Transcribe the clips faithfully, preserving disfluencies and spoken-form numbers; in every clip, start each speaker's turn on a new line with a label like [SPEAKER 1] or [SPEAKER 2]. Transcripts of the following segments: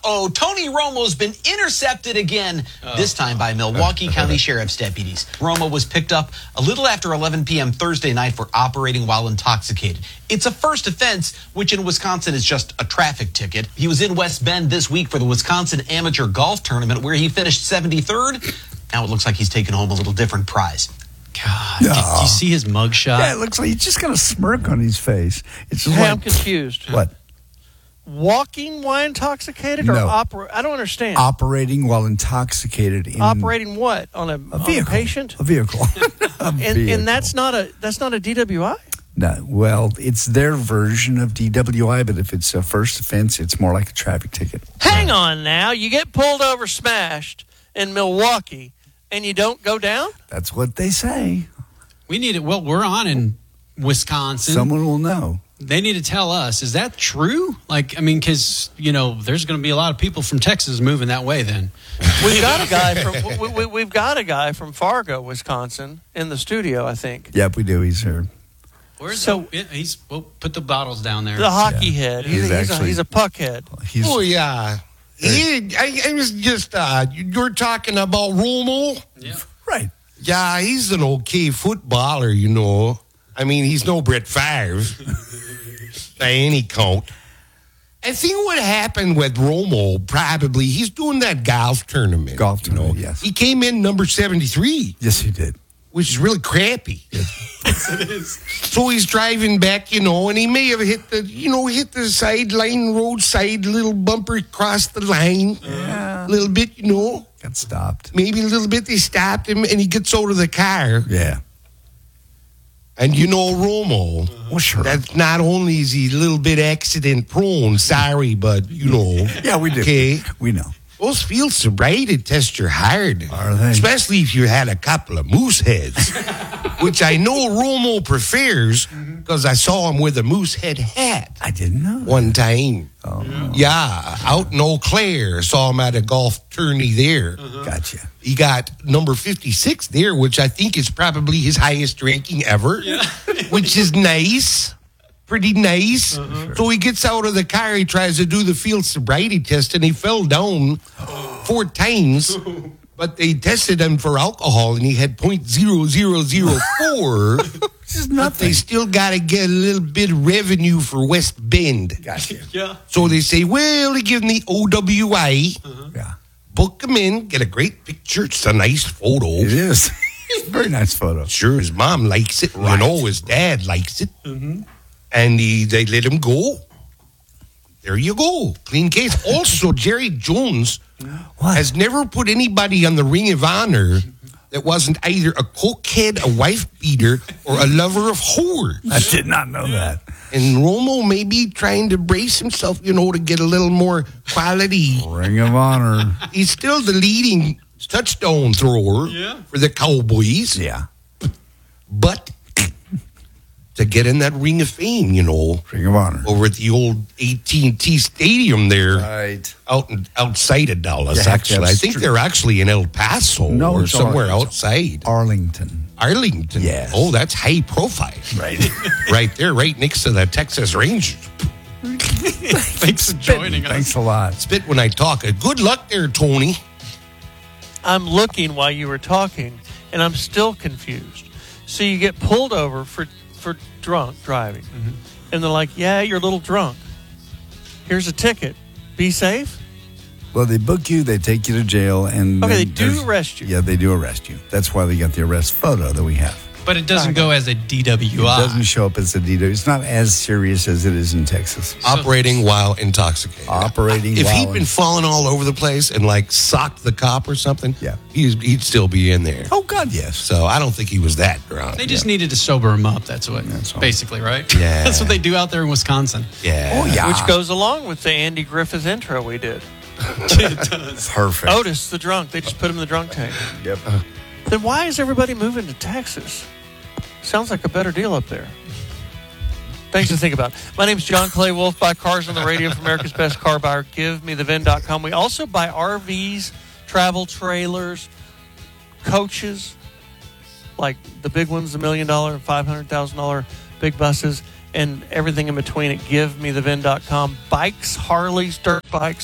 [SPEAKER 1] Uh-oh, Tony Romo's been intercepted again, oh. this time by Milwaukee County Sheriff's deputies. Romo was picked up a little after eleven p.m. Thursday night for operating while intoxicated. It's a first offense, which in Wisconsin is just a traffic ticket. He was in West Bend this week for the Wisconsin Amateur Golf Tournament, where he finished seventy-third. Now it looks like he's taken home a little different prize.
[SPEAKER 2] God, no. do, do you see his mugshot?
[SPEAKER 3] Yeah, it looks like he's just got a smirk on his face. It's just
[SPEAKER 4] hey,
[SPEAKER 3] like,
[SPEAKER 4] I'm confused.
[SPEAKER 3] What?
[SPEAKER 4] Walking while intoxicated or
[SPEAKER 3] no.
[SPEAKER 4] operating? I don't understand.
[SPEAKER 3] Operating while intoxicated. In
[SPEAKER 4] operating what? On a,
[SPEAKER 3] a vehicle.
[SPEAKER 4] On a patient?
[SPEAKER 3] A vehicle. a
[SPEAKER 4] and,
[SPEAKER 3] vehicle.
[SPEAKER 4] and that's not a that's not a D W I?
[SPEAKER 3] No. Well, it's their version of D W I, but if it's a first offense, it's more like a traffic ticket.
[SPEAKER 4] Hang on now. You get pulled over smashed in Milwaukee and you don't go down?
[SPEAKER 3] That's what they say.
[SPEAKER 2] We need it. Well, we're on in Wisconsin.
[SPEAKER 3] Someone will know.
[SPEAKER 2] They need to tell us. Is that true? Like, I mean, because, you know, there's going to be a lot of people from Texas moving that way then.
[SPEAKER 4] We've got a guy from we, we, we've got a guy from Fargo, Wisconsin, in the studio, I think.
[SPEAKER 3] Yep, we do. He's here.
[SPEAKER 2] Where's so the, he's we'll put the bottles down there.
[SPEAKER 4] The hockey
[SPEAKER 3] yeah.
[SPEAKER 4] head. He's, he's, a, actually, he's, a, he's a puck head.
[SPEAKER 3] He's,
[SPEAKER 5] oh yeah. He, I, I was just uh, you're talking about Romo?
[SPEAKER 2] Yeah.
[SPEAKER 3] Right.
[SPEAKER 5] Yeah, he's an okay footballer, you know. I mean, he's no Brett Favre by any count. I think what happened with Romo, probably, he's doing that golf tournament.
[SPEAKER 3] Golf tournament,
[SPEAKER 5] you know?
[SPEAKER 3] yes.
[SPEAKER 5] He came in number seventy-three.
[SPEAKER 3] Yes, he did.
[SPEAKER 5] Which is really crappy.
[SPEAKER 2] Yes, it is.
[SPEAKER 5] So he's driving back, you know, and he may have hit the, you know, hit the sideline, roadside little bumper across the line.
[SPEAKER 3] Yeah.
[SPEAKER 5] A little bit, you know.
[SPEAKER 3] Got stopped.
[SPEAKER 5] Maybe a little bit. They stopped him, and he gets out of the car.
[SPEAKER 3] Yeah.
[SPEAKER 5] And you know Romo.
[SPEAKER 3] Well, sure.
[SPEAKER 5] That not only is he a little bit accident prone, sorry, but you know.
[SPEAKER 3] Yeah, we do.
[SPEAKER 5] Okay.
[SPEAKER 3] We know.
[SPEAKER 5] Those field sobriety tests are hard.
[SPEAKER 3] Are they?
[SPEAKER 5] Especially if you had a couple of moose heads, which I know Romo prefers because I saw him with a moose head hat.
[SPEAKER 3] I didn't know.
[SPEAKER 5] One time.
[SPEAKER 3] Oh.
[SPEAKER 5] Yeah, out in Eau Claire. Saw him at a golf tourney there.
[SPEAKER 3] Uh-huh. Gotcha.
[SPEAKER 5] He got number fifty-six there, which I think is probably his highest ranking ever,
[SPEAKER 2] yeah.
[SPEAKER 5] which is nice. Pretty nice. Uh-huh. So he gets out of the car, he tries to do the field sobriety test, and he fell down four times. But they tested him for alcohol, and he had point zero zero zero four.
[SPEAKER 3] Which is nothing.
[SPEAKER 5] They still got to get a little bit of revenue for West Bend.
[SPEAKER 3] Gotcha.
[SPEAKER 2] Yeah.
[SPEAKER 5] So they say, well, they give him the O W I.
[SPEAKER 2] Uh-huh.
[SPEAKER 3] Yeah.
[SPEAKER 5] Book him in, get a great picture. It's a nice photo.
[SPEAKER 3] It is. It's a very nice photo.
[SPEAKER 5] Sure, his mom likes it.
[SPEAKER 3] Right.
[SPEAKER 5] You know, his dad likes it.
[SPEAKER 2] Mm-hmm.
[SPEAKER 5] And he, they let him go. There you go. Clean case. Also, Jerry Jones
[SPEAKER 3] What?
[SPEAKER 5] has never put anybody on the Ring of Honor that wasn't either a cokehead, a wife beater, or a lover of whores.
[SPEAKER 3] I did not know that.
[SPEAKER 5] And Romo may be trying to brace himself, you know, to get a little more quality.
[SPEAKER 3] Ring of Honor.
[SPEAKER 5] He's still the leading touchdown thrower
[SPEAKER 2] Yeah.
[SPEAKER 5] for the Cowboys.
[SPEAKER 3] Yeah.
[SPEAKER 5] But to get in that Ring of Fame, you know,
[SPEAKER 3] Ring of Honor.
[SPEAKER 5] over at the old A T and T Stadium there,
[SPEAKER 3] Right.
[SPEAKER 5] out in, outside of Dallas,
[SPEAKER 3] You have to
[SPEAKER 5] actually.
[SPEAKER 3] have
[SPEAKER 5] I think
[SPEAKER 3] str-
[SPEAKER 5] they're actually in El Paso
[SPEAKER 3] No,
[SPEAKER 5] or
[SPEAKER 3] it's
[SPEAKER 5] somewhere
[SPEAKER 3] Ar-
[SPEAKER 5] outside.
[SPEAKER 3] Arlington.
[SPEAKER 5] Arlington.
[SPEAKER 3] Yes.
[SPEAKER 5] Oh, that's high profile.
[SPEAKER 3] Right.
[SPEAKER 5] Right there, right next to the Texas Rangers.
[SPEAKER 2] Thanks for joining us.
[SPEAKER 3] Thanks a lot.
[SPEAKER 5] Spit when I talk. Uh, Good luck there, Tony.
[SPEAKER 4] I'm looking while you were talking, and I'm still confused. So you get pulled over for, for drunk driving,
[SPEAKER 2] Mm-hmm.
[SPEAKER 4] and they're like, yeah, you're a little drunk. Here's a ticket. Be safe?
[SPEAKER 3] Well, they book you, they take you to jail, and
[SPEAKER 4] Okay,
[SPEAKER 3] then
[SPEAKER 4] they do
[SPEAKER 3] there's-
[SPEAKER 4] arrest you.
[SPEAKER 3] Yeah, they do arrest you. That's why they got the arrest photo that we have.
[SPEAKER 2] But it doesn't go as a D W I.
[SPEAKER 3] It doesn't show up as a D W. It's not as serious as it is in Texas.
[SPEAKER 5] Operating while intoxicated.
[SPEAKER 3] Operating
[SPEAKER 5] If
[SPEAKER 3] while
[SPEAKER 5] he'd been
[SPEAKER 3] in-
[SPEAKER 5] falling all over the place and like socked the cop or something,
[SPEAKER 3] Yeah.
[SPEAKER 5] he's, he'd still be in there.
[SPEAKER 3] Oh, God, yes.
[SPEAKER 5] So I don't think he was that drunk.
[SPEAKER 2] They just needed to sober him up. That's what,
[SPEAKER 3] That's all.
[SPEAKER 2] basically, right?
[SPEAKER 5] Yeah.
[SPEAKER 2] That's what they do out there in Wisconsin.
[SPEAKER 5] Yeah.
[SPEAKER 3] Oh, yeah.
[SPEAKER 4] Which goes along with the Andy Griffith intro we did.
[SPEAKER 2] It does.
[SPEAKER 3] Perfect.
[SPEAKER 4] Otis, the drunk. They just put him in the drunk tank.
[SPEAKER 3] Yep.
[SPEAKER 4] Then why is everybody moving to Texas? Sounds like a better deal up there. Things to think about. My name is John Clay Wolf. Buy cars on the radio for America's Best Car Buyer. Give me the V I N dot com. We also buy R Vs, travel trailers, coaches, like the big ones, the million dollar and five hundred thousand dollar big buses, and everything in between at give me the V I N dot com. Bikes, Harleys, dirt bikes.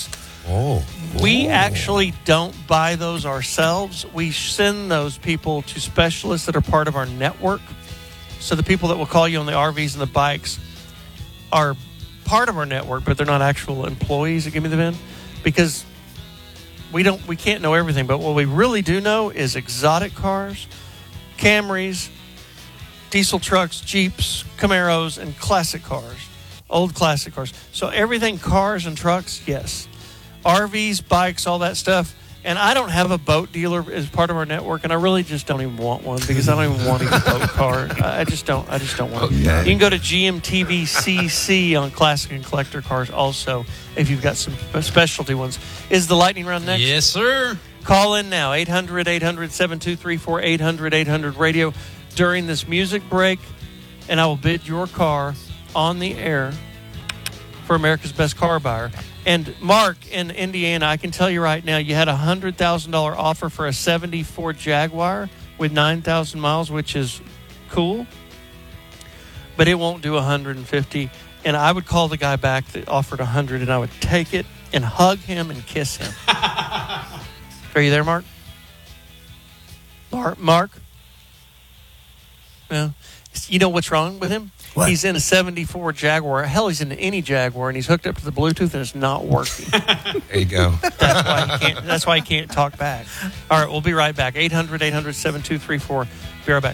[SPEAKER 5] Oh.
[SPEAKER 4] We
[SPEAKER 5] Oh.
[SPEAKER 4] actually don't buy those ourselves. We send those people to specialists that are part of our network. So the people that will call you on the R Vs and the bikes are part of our network, but they're not actual employees at Give Me the V I N, because we don't we can't know everything. But what we really do know is exotic cars, Camrys, diesel trucks, Jeeps, Camaros, and classic cars, old classic cars. So everything cars and trucks, yes. R Vs, bikes, all that stuff. And I don't have a boat dealer as part of our network, and I really just don't even want one because I don't even want a boat car. I just don't. I just don't want it.
[SPEAKER 5] Okay.
[SPEAKER 4] You can go to G M T V C C on classic and collector cars also if you've got some specialty ones. Is the lightning round next?
[SPEAKER 2] Yes, sir.
[SPEAKER 4] Call in now, eight hundred, eight hundred, seven two three four, eight hundred, eight hundred radio during this music break, and I will bid your car on the air for America's Best Car Buyer. And Mark in Indiana, I can tell you right now, you had a one hundred thousand dollars offer for a seventy-four Jaguar with nine thousand miles, which is cool, but it won't do one hundred fifty. And I would call the guy back that offered one hundred, and I would take it and hug him and kiss him. Are you there, Mark? Mark? Mark? Yeah. You know what's wrong with him?
[SPEAKER 3] What?
[SPEAKER 4] He's in a seventy-four Jaguar. Hell, he's in any Jaguar, and he's hooked up to the Bluetooth, and it's not working.
[SPEAKER 5] There you go.
[SPEAKER 4] That's why he can't, that's why he can't talk back. All right, we'll be right back. eight hundred, eight hundred, seven two three four. Be right back.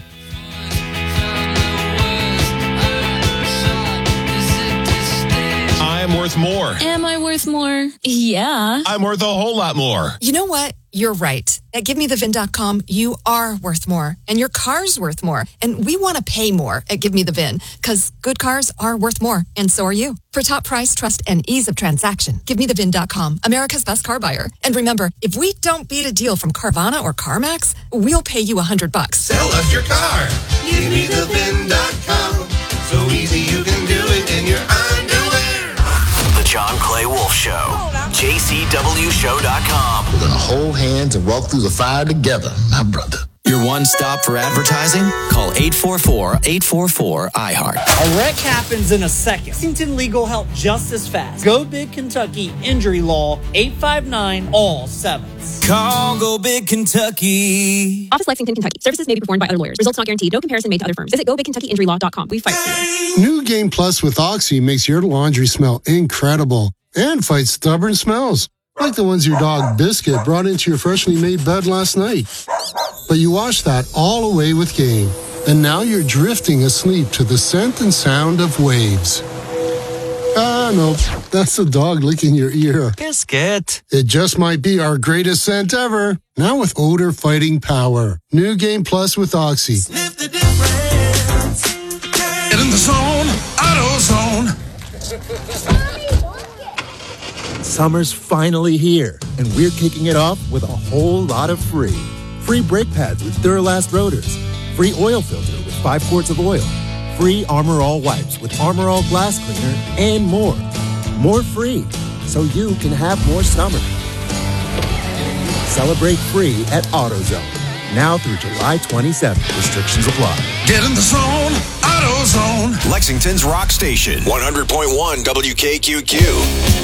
[SPEAKER 6] I'm worth more.
[SPEAKER 7] Am I worth more? Yeah.
[SPEAKER 6] I'm worth a whole lot more.
[SPEAKER 8] You know what? You're right. At Give Me The Vin dot com, you are worth more, and your car's worth more. And we want to pay more at Give Me The Vin, because good cars are worth more, and so are you. For top price, trust, and ease of transaction, Give Me The Vin dot com, America's Best Car Buyer. And remember, if we don't beat a deal from Carvana or CarMax, we'll pay you a hundred bucks.
[SPEAKER 5] Sell us your car. Give me the vin dot com. So easy you can do it in your underwear.
[SPEAKER 9] The John Clay Wolf Show. J C W show dot com.
[SPEAKER 10] We're going to hold hands and walk through the fire together, my brother.
[SPEAKER 9] Your one stop for advertising? Call eight four four, eight four four, I heart.
[SPEAKER 11] A wreck happens in a second. Lexington Legal help just as fast. Go Big Kentucky Injury Law, eight five nine, all sevens.
[SPEAKER 9] Call Go Big Kentucky.
[SPEAKER 12] Office Lexington, Kentucky. Services may be performed by other lawyers. Results not guaranteed. No comparison made to other firms. Visit go big kentucky injury law dot com. We fight for you.
[SPEAKER 13] New Game Plus with Oxy makes your laundry smell incredible and fights stubborn smells, like the ones your dog Biscuit brought into your freshly made bed last night. But you washed that all away with Game, and now you're drifting asleep to the scent and sound of waves. Ah, no, that's the dog licking your ear.
[SPEAKER 9] Biscuit.
[SPEAKER 13] It just might be our greatest scent ever, now with odor fighting power. New Game Plus with Oxy.
[SPEAKER 6] Sniff the difference. Get in the zone. AutoZone.
[SPEAKER 14] Summer's finally here, and we're kicking it off with a whole lot of free. Free brake pads with Duralast rotors. Free oil filter with five quarts of oil. Free Armor All wipes with Armor All glass cleaner, and more. More free, so you can have more summer. Celebrate free at AutoZone. Now through July twenty-seventh. Restrictions apply.
[SPEAKER 6] Get in the zone. AutoZone.
[SPEAKER 9] Lexington's Rock Station. one hundred point one W K Q Q.